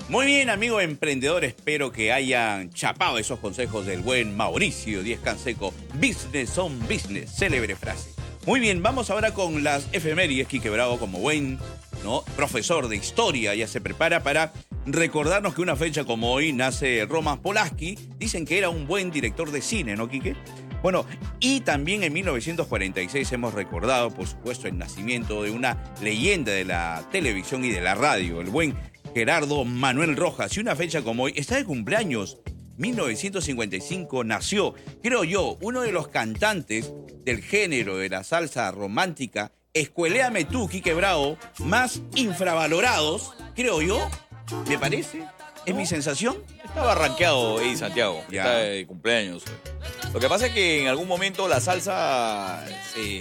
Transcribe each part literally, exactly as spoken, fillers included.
Muy bien, amigo emprendedor, espero que hayan chapado esos consejos del buen Mauricio Díez Canseco. Business on business, célebre frase. Muy bien, vamos ahora con las efemérides. Quique Bravo, como buen ¿no? profesor de historia, ya se prepara para recordarnos que una fecha como hoy nace Roman Polanski. Dicen que era un buen director de cine, ¿no, Quique? Bueno, y también en mil novecientos cuarenta y seis hemos recordado, por supuesto, el nacimiento de una leyenda de la televisión y de la radio, el buen Gerardo Manuel Rojas. Y una fecha como hoy está de cumpleaños. mil novecientos cincuenta y cinco nació, creo yo, uno de los cantantes del género de la salsa romántica, escueléame tú, Quique Bravo, más infravalorados, creo yo, me parece, es mi sensación. Estaba rankeado Eddie Santiago, Ya. está de cumpleaños. Lo que pasa es que en algún momento la salsa se,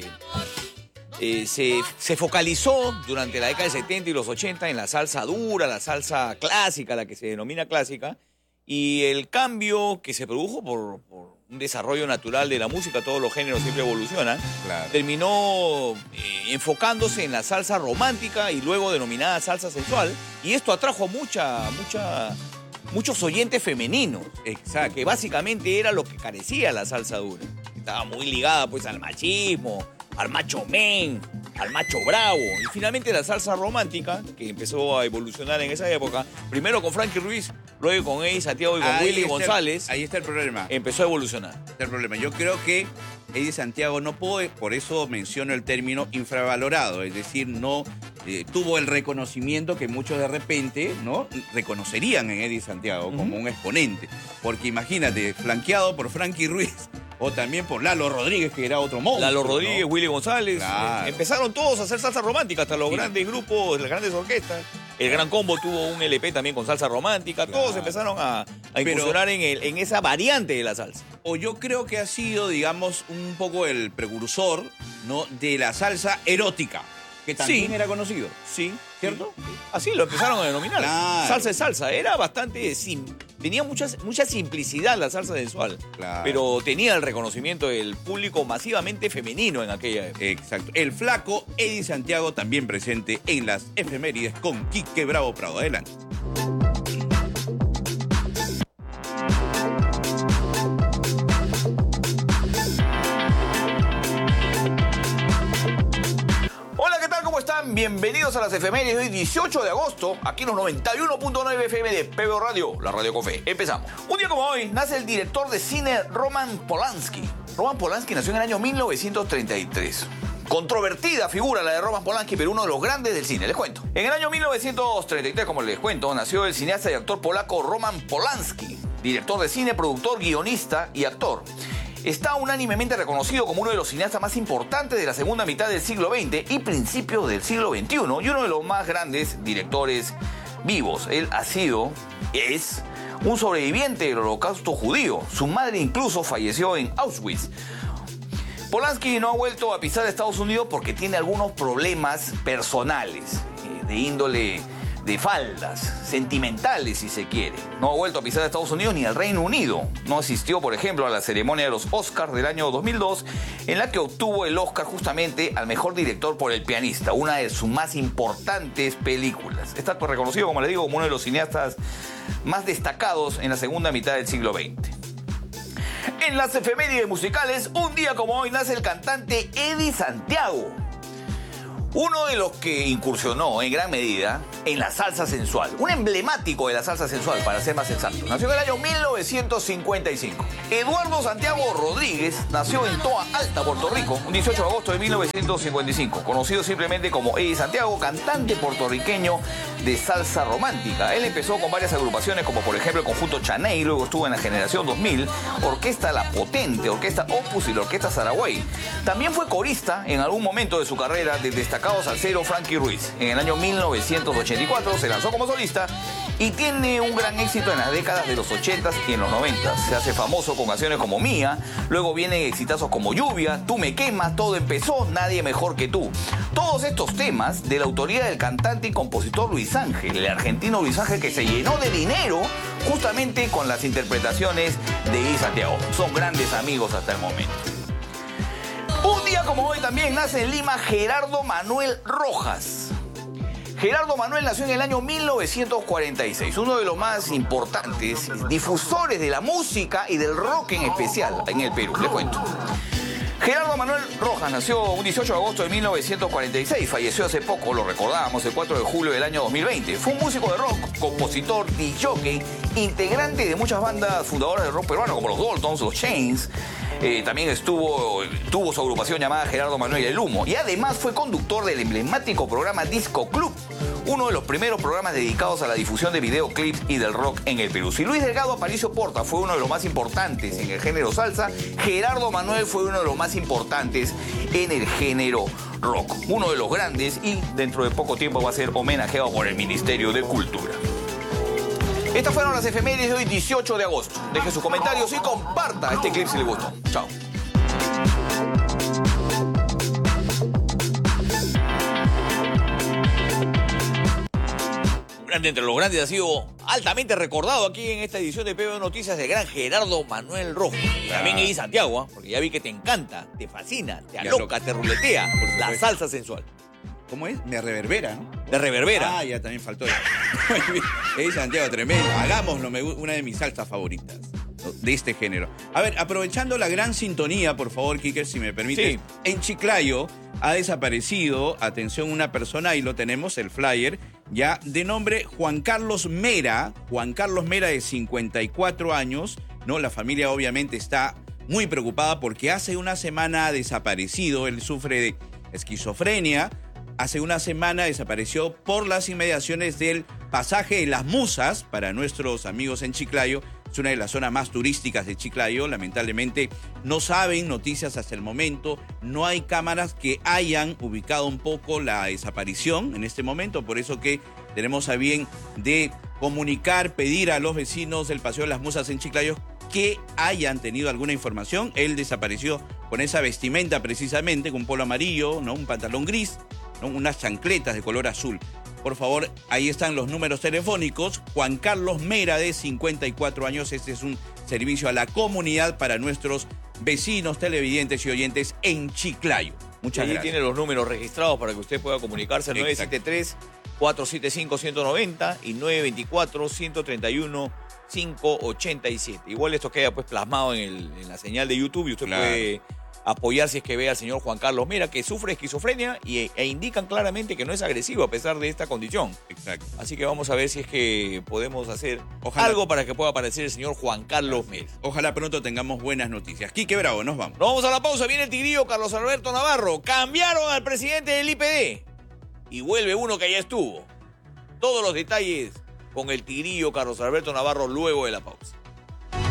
eh, se, se focalizó durante la década del setenta y los ochenta en la salsa dura, la salsa clásica, la que se denomina clásica, y el cambio que se produjo por, por un desarrollo natural de la música, todos los géneros siempre evolucionan, Claro. terminó eh, enfocándose en la salsa romántica y luego denominada salsa sensual, y esto atrajo a mucha, mucha, muchos oyentes femeninos. Exacto. Que básicamente era lo que carecía la salsa dura. Estaba muy ligada pues al machismo, al macho men, al macho bravo. Y finalmente la salsa romántica, que empezó a evolucionar en esa época, primero con Frankie Ruiz, luego con Eddie Santiago y con Ahí Willy está el- González, Ahí está el problema. empezó a evolucionar. Está el problema. Yo creo que Eddie Santiago no puede, por eso menciono el término infravalorado, es decir, no eh, tuvo el reconocimiento que muchos de repente no reconocerían en Eddie Santiago como Ujú. un exponente. Porque imagínate, flanqueado por Frankie Ruiz o también por Lalo Rodríguez, que era otro monstruo. Lalo Rodríguez, ¿no? Willy González, Claro. eh, empezaron todos a hacer salsa romántica, hasta los Sí. grandes grupos, las grandes orquestas. El Gran Combo tuvo un L P también con salsa romántica. Claro. Todos empezaron a, a Pero- incursionar en, el- en esa variante de la salsa. O yo creo que ha sido, digamos, un poco el precursor, ¿no? de la salsa erótica, que también Sí. era conocido. Sí, ¿Cierto? sí. Así lo empezaron a denominar. Claro. Salsa es salsa. Era bastante sim- tenía muchas, mucha simplicidad la salsa sensual. Claro. Pero tenía el reconocimiento del público masivamente femenino en aquella época. Exacto. El flaco Eddie Santiago también presente en las efemérides con Quique Bravo Prado. Adelante. Hola, ¿qué tal? ¿Cómo están? Bienvenidos a las efemérides de hoy, dieciocho de agosto, aquí en los noventa y uno punto nueve F M de P B O Radio, la radio con fe. Empezamos. Un día como hoy nace el director de cine Roman Polanski. Roman Polanski nació en el año mil novecientos treinta y tres. Controvertida figura la de Roman Polanski, pero uno de los grandes del cine, les cuento. En el año mil novecientos treinta y tres, como les cuento, nació el cineasta y actor polaco Roman Polanski, director de cine, productor, guionista y actor. Está unánimemente reconocido como uno de los cineastas más importantes de la segunda mitad del siglo veinte y principios del siglo veintiuno y uno de los más grandes directores vivos. Él ha sido, es, un sobreviviente del holocausto judío. Su madre incluso falleció en Auschwitz. Polanski no ha vuelto a pisar Estados Unidos porque tiene algunos problemas personales, eh, de índole de faldas, sentimentales si se quiere. No ha vuelto a pisar Estados Unidos ni al Reino Unido. No asistió, por ejemplo, a la ceremonia de los Oscars del año dos mil dos, en la que obtuvo el Oscar justamente al mejor director por El pianista, una de sus más importantes películas. Está reconocido, como les digo, como uno de los cineastas más destacados en la segunda mitad del siglo veinte. En las efemérides musicales, un día como hoy nace el cantante Eddie Santiago. Uno de los que incursionó en gran medida en la salsa sensual. Un emblemático de la salsa sensual, para ser más exacto. Nació en el año mil novecientos cincuenta y cinco. Eduardo Santiago Rodríguez nació en Toa Alta, Puerto Rico, un dieciocho de agosto de mil novecientos cincuenta y cinco. Conocido simplemente como Eddie Santiago, cantante puertorriqueño de salsa romántica. Él empezó con varias agrupaciones, como por ejemplo el conjunto Chaney, luego estuvo en la generación dos mil, Orquesta La Potente, Orquesta Opus y la Orquesta Saragüey. También fue corista en algún momento de su carrera del destacado salsero Frankie Ruiz. En el año mil novecientos ochenta y cuatro se lanzó como solista y tiene un gran éxito en las décadas de los ochentas y en los noventas. Se hace famoso con canciones como Mía, luego vienen exitazos como Lluvia, Tú me quemas, Todo empezó, Nadie mejor que tú. Todos estos temas de la autoría del cantante y compositor Luis Ángel, el argentino Luis Ángel, que se llenó de dinero justamente con las interpretaciones de Eddie Santiago. Son grandes amigos hasta el momento. Un día como hoy también nace en Lima Gerardo Manuel Rojas. Gerardo Manuel nació en el año mil novecientos cuarenta y seis, uno de los más importantes difusores de la música y del rock en especial en el Perú, le cuento. Gerardo Manuel Rojas nació un dieciocho de agosto de mil novecientos cuarenta y seis, falleció hace poco, lo recordábamos, el cuatro de julio del año dos mil veinte. Fue un músico de rock, compositor, disc-jockey, integrante de muchas bandas fundadoras del rock peruano, como los Daltons, los Chains. Eh, también estuvo, tuvo su agrupación llamada Gerardo Manuel y el Humo. Y además fue conductor del emblemático programa Disco Club, uno de los primeros programas dedicados a la difusión de videoclips y del rock en el Perú. Si Luis Delgado Aparicio Porta fue uno de los más importantes en el género salsa, Gerardo Manuel fue uno de los más importantes en el género rock. Uno de los grandes, y dentro de poco tiempo va a ser homenajeado por el Ministerio de Cultura. Estas fueron las efemérides de hoy, dieciocho de agosto. Deje sus comentarios y comparta este clip si le gustó. Chao. Grande entre los grandes ha sido altamente recordado aquí en esta edición de P B O Noticias el gran Gerardo Manuel Rojas. También ahí Santiago, ¿eh? Porque ya vi que te encanta, te fascina, te aloca, te ruletea la salsa sensual. ¿Cómo es? Me reverbera, ¿no? De reverbera. Ah, ya también faltó eso. Es Santiago, tremendo. Hagámoslo, me gu- una de mis salsas favoritas de este género. A ver, aprovechando la gran sintonía, por favor, Kiker, si me permite. Sí. En Chiclayo ha desaparecido, atención, una persona, ahí lo tenemos, el flyer, ya, de nombre Juan Carlos Mera. Juan Carlos Mera, de cincuenta y cuatro años, ¿no? La familia obviamente está muy preocupada porque hace una semana ha desaparecido. Él sufre de esquizofrenia. Hace una semana desapareció por las inmediaciones del pasaje de Las Musas, para nuestros amigos en Chiclayo. Es una de las zonas más turísticas de Chiclayo. Lamentablemente no saben noticias hasta el momento. No hay cámaras que hayan ubicado un poco la desaparición en este momento. Por eso que tenemos a bien de comunicar, pedir a los vecinos del Paseo de Las Musas en Chiclayo que hayan tenido alguna información. Él desapareció con esa vestimenta precisamente, con un polo amarillo, ¿no? Un pantalón gris, ¿no? Unas chancletas de color azul. Por favor, ahí están los números telefónicos. Juan Carlos Mera, de cincuenta y cuatro años. Este es un servicio a la comunidad para nuestros vecinos, televidentes y oyentes en Chiclayo. Muchas Ahí gracias. tiene los números registrados para que usted pueda comunicarse al nueve siete tres, cuatro siete cinco, uno cero nueve cero y nueve dos cuatro, uno tres uno, cinco ocho siete. Igual esto queda pues plasmado en, el, en la señal de YouTube y usted Claro. puede apoyar si es que ve al señor Juan Carlos Mera, que sufre esquizofrenia y, e indican claramente que no es agresivo a pesar de esta condición. Exacto. Así que vamos a ver si es que podemos hacer Ojalá. algo para que pueda aparecer el señor Juan Carlos Mera. Ojalá pronto tengamos buenas noticias. Quique Bravo, nos vamos. Nos vamos a la pausa, viene el tigrillo Carlos Alberto Navarro. Cambiaron al presidente del I P D y vuelve uno que ya estuvo. Todos los detalles con el tigrillo Carlos Alberto Navarro luego de la pausa.